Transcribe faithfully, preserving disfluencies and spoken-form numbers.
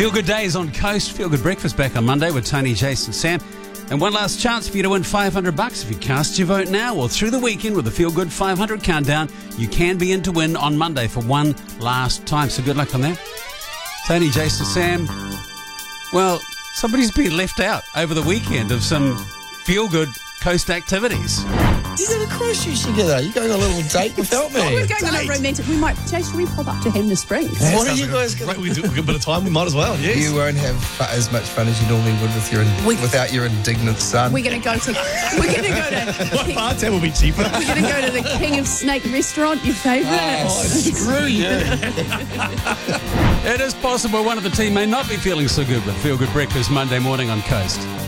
Feel Good Days on Coast. Feel Good Breakfast back on Monday with Tony, Jason, Sam. And one last chance for you to win five hundred bucks if you cast your vote now or through the weekend with the Feel Good five hundred countdown. You can be in to win on Monday for one last time. So good luck on that. Tony, Jason, Sam. Well, somebody's been left out over the weekend of some Feel Good Coast activities. You got a cruise shoot together. You're going on a little date without me. Oh, we're going on a romantic. We might, Jay, should we pop up to Hemner Springs? Yeah, what are you guys going to do? We've got a bit of time. We might as well. Yes. You won't have fu- as much fun as you normally would with your We- without your indignant son. We're going to go to. We're going to go to. What bartender will be cheaper? We're going to go to the King of Snake restaurant. Your favourite. Oh, screw you. It is possible one of the team may not be feeling so good with Feel Good Breakfast Monday morning on Coast.